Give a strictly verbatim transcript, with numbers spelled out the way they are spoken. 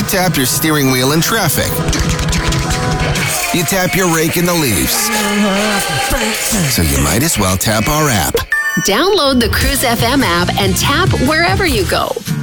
You tap your steering wheel in traffic. You tap your rake in the leaves. So you might as well tap our app. Download the Cruise F M app and tap wherever you go.